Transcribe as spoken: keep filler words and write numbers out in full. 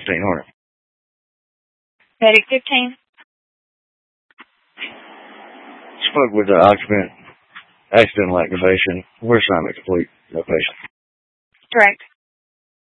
fifteen Hornet. Medic fifteen. Spoke with the occupant. Accidental activation. We're assignment complete. No patient. Correct.